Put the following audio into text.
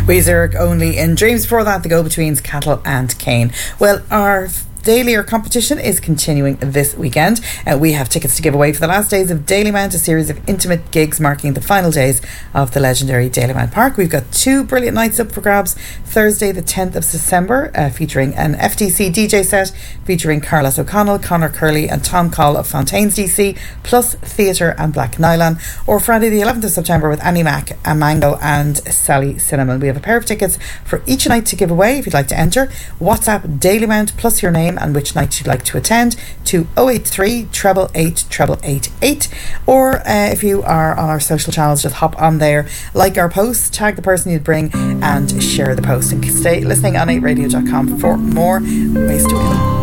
Weezer only in Dreams. Before that, the Go-Betweens, Cattle and Cane. Well, our Daily or competition is continuing this weekend. We have tickets to give away for the last days of Dalymount, a series of intimate gigs marking the final days of the legendary Dalymount Park. We've got two brilliant nights up for grabs. Thursday the 10th of December, featuring an FTC DJ set featuring Carlos O'Connell, Conor Curley and Tom Call of Fontaines DC, plus Theatre and Black Nylon. Or Friday the 11th of September with Annie Mac, Amango and Sally Cinnamon. We have a pair of tickets for each night to give away. If you'd like to enter, WhatsApp Dalymount plus your name and which night you'd like to attend to 083 888 8888. Or if you are on our social channels, just hop on there, like our post, tag the person you'd bring and share the post, and stay listening on 8radio.com for more ways to win.